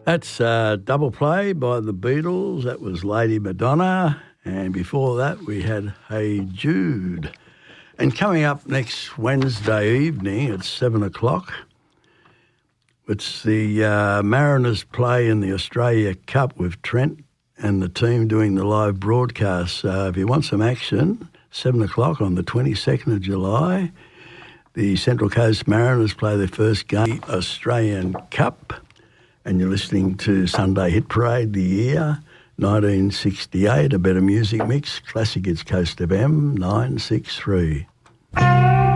That's Double Play by the Beatles. That was Lady Madonna. And before that, we had Hey Jude. And coming up next Wednesday evening at 7 o'clock, it's the Mariners play in the Australia Cup with Trent and the team doing the live broadcast. So if you want some action, 7 o'clock on the 22nd of July, the Central Coast Mariners play their first game, Australian Cup. And you're listening to Sunday Hit Parade, the year 1968, a better music mix. Classic Hits Coast FM 963.